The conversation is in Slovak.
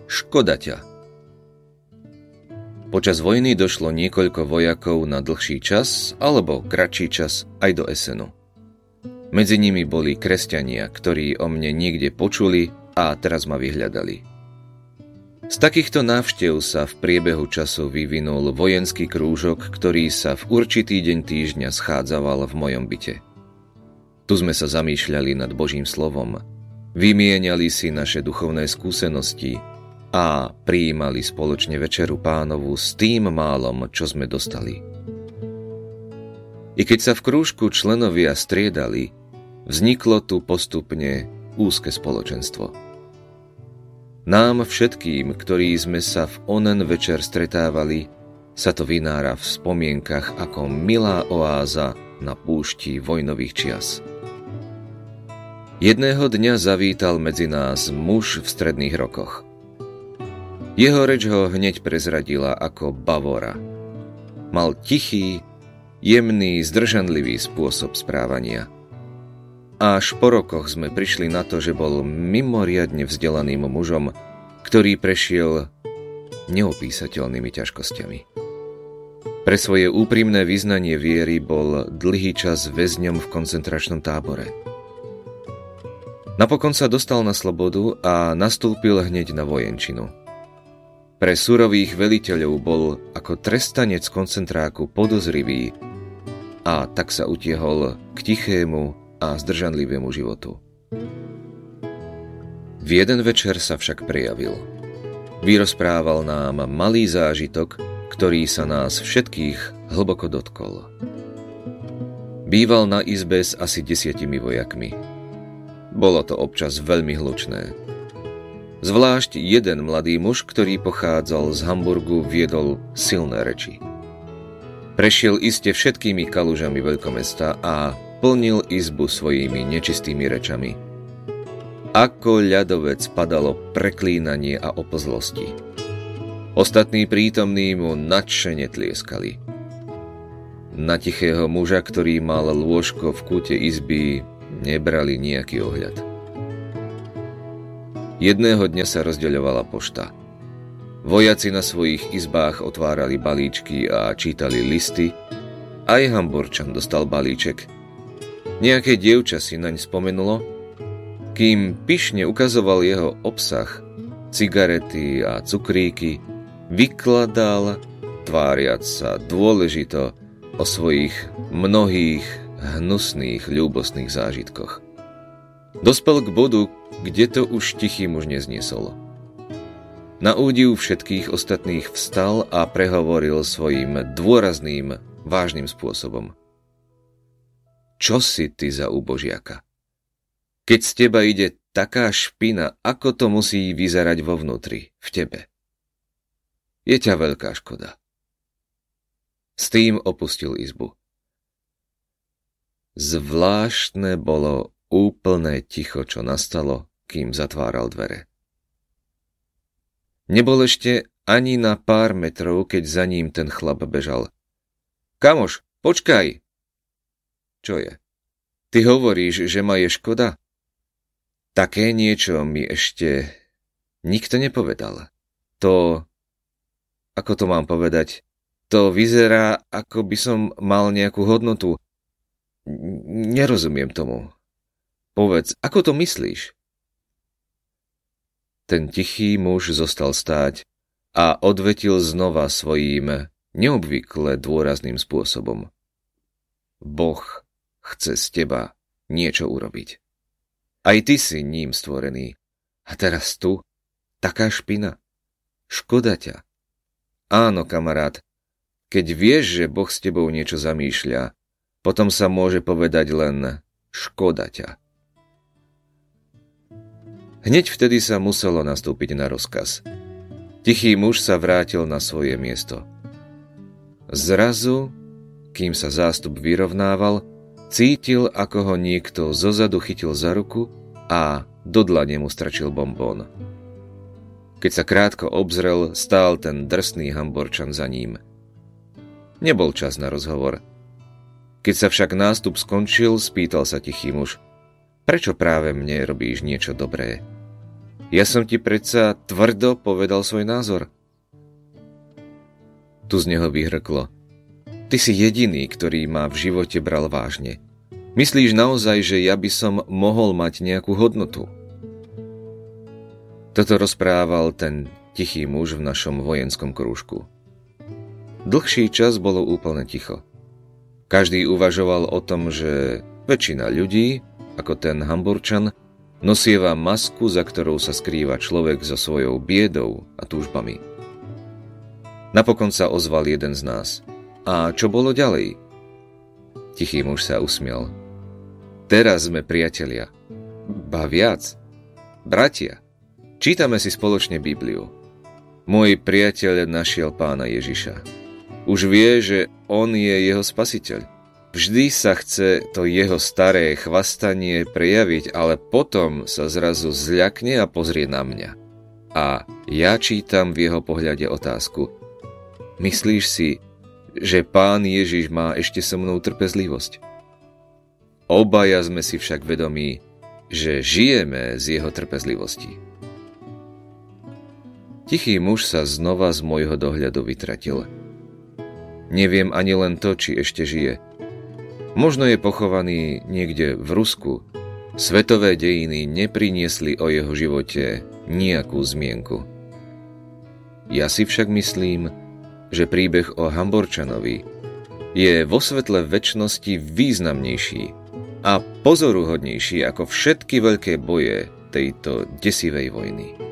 Škoda ťa. Počas vojny došlo niekoľko vojakov na dlhší čas alebo kratší čas aj do Essenu. Medzi nimi boli kresťania, ktorí o mne niekde počuli a teraz ma vyhľadali. Z takýchto návštev sa v priebehu času vyvinul vojenský krúžok, ktorý sa v určitý deň týždňa schádzal v mojom byte. Tu sme sa zamýšľali nad Božím slovom, vymieniali si naše duchovné skúsenosti a prijímali spoločne večeru Pánovu s tým málom, čo sme dostali. I keď sa v krúžku členovia striedali, vzniklo tu postupne úzke spoločenstvo. Nám všetkým, ktorí sme sa v onen večer stretávali, sa to vynára v spomienkach ako milá oáza na púšti vojnových čias. Jedného dňa zavítal medzi nás muž v stredných rokoch. Jeho reč ho hneď prezradila ako Bavora. Mal tichý, jemný, zdržanlivý spôsob správania. Až po rokoch sme prišli na to, že bol mimoriadne vzdelaným mužom, ktorý prešiel neopísateľnými ťažkosťami. Pre svoje úprimné vyznanie viery bol dlhý čas väzňom v koncentračnom tábore. Napokon sa dostal na slobodu a nastúpil hneď na vojenčinu. Pre surových veliteľov bol ako trestanec koncentráku podozrivý a tak sa utiehol k tichému a zdržanlivému životu. V jeden večer sa však prejavil. Vyrozprával nám malý zážitok, ktorý sa nás všetkých hlboko dotkol. Býval na izbe s asi 10 vojakmi. Bolo to občas veľmi hlučné. Zvlášť jeden mladý muž, ktorý pochádzal z Hamburgu, viedol silné reči. Prešiel iste všetkými kalužami veľkomesta a plnil izbu svojimi nečistými rečami. Ako ľadovec padalo preklínanie a oplzlosti. Ostatní prítomní mu nadšene tlieskali. Na tichého muža, ktorý mal lôžko v kúte izby, nebrali nejaký ohľad. Jedného dňa sa rozdeľovala pošta. Vojaci na svojich izbách otvárali balíčky a čítali listy. Aj Hamburčan dostal balíček. Nejaké dievča si naň spomenulo, kým pyšne ukazoval jeho obsah, cigarety a cukríky, vykladal, tváriac sa dôležito, o svojich mnohých hnusných, ľúbostných zážitkoch. Dospel k bodu, kde to už tichý muž nezniesol. Na údiv všetkých ostatných vstal a prehovoril svojím dôrazným, vážnym spôsobom. Čo si ty za úbožiaka? Keď z teba ide taká špina, ako to musí vyzerať vo vnútri, v tebe? Je ťa veľká škoda. S tým opustil izbu. Zvláštne bolo úplné ticho, čo nastalo, kým zatváral dvere. Nebol ešte ani na pár metrov, keď za ním ten chlap bežal. Kamoš, počkaj! Čo je? Ty hovoríš, že ma je škoda? Také niečo mi ešte nikto nepovedal. To, ako to mám povedať, to vyzerá, ako by som mal nejakú hodnotu. Nerozumiem tomu. Povedz, ako to myslíš? Ten tichý muž zostal stáť a odvetil znova svojím neobvykle dôrazným spôsobom. Boh chce z teba niečo urobiť. Aj ty si ním stvorený. A teraz tu, taká špina. Škoda ťa. Áno, kamarát, keď vieš, že Boh s tebou niečo zamýšľa, potom sa môže povedať len škoda ťa. Hneď vtedy sa muselo nastúpiť na rozkaz. Tichý muž sa vrátil na svoje miesto. Zrazu, kým sa zástup vyrovnával, cítil, ako ho niekto zozadu chytil za ruku a do dlane mu strčil bonbón. Keď sa krátko obzrel, stál ten drsný Hamburčan za ním. Nebol čas na rozhovor. Keď sa však nástup skončil, spýtal sa tichý muž. Prečo práve mne robíš niečo dobré? Ja som ti predsa tvrdo povedal svoj názor. Tu z neho vyhrklo. Ty si jediný, ktorý ma v živote bral vážne. Myslíš naozaj, že ja by som mohol mať nejakú hodnotu? Toto rozprával ten tichý muž v našom vojenskom krúžku. Dlhší čas bolo úplne ticho. Každý uvažoval o tom, že väčšina ľudí, ako ten Hamburčan, nosieva masku, za ktorou sa skrýva človek so svojou biedou a túžbami. Napokon sa ozval jeden z nás. A čo bolo ďalej? Tichý muž sa usmial. Teraz sme priatelia. Ba viac. Bratia. Čítame si spoločne Bibliu. Môj priateľ našiel Pána Ježiša. Už vie, že on je jeho spasiteľ. Vždy sa chce to jeho staré chvastanie prejaviť, ale potom sa zrazu zľakne a pozrie na mňa. A ja čítam v jeho pohľade otázku. Myslíš si, že Pán Ježiš má ešte so mnou trpezlivosť? Obaja sme si však vedomí, že žijeme z jeho trpezlivosti. Tichý muž sa znova z môjho dohľadu vytratil. Neviem ani len to, či ešte žije. Možno je pochovaný niekde v Rusku. Svetové dejiny nepriniesli o jeho živote nejakú zmienku. Ja si však myslím, že príbeh o Hamburčanovi je vo svetle večnosti významnejší a pozoruhodnejší ako všetky veľké boje tejto desivej vojny.